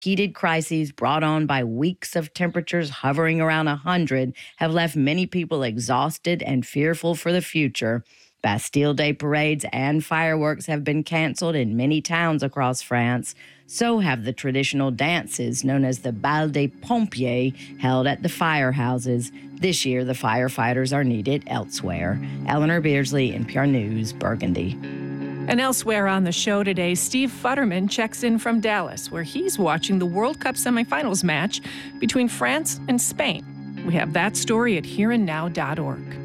Heated crises brought on by weeks of temperatures hovering around 100 have left many people exhausted and fearful for the future. Bastille Day parades and fireworks have been canceled in many towns across France. So have the traditional dances known as the Bal des Pompiers held at the firehouses. This year, the firefighters are needed elsewhere. Eleanor Beardsley, NPR News, Burgundy. And elsewhere on the show today, Steve Futterman checks in from Dallas, where he's watching the World Cup semifinals match between France and Spain. We have that story at hereandnow.org.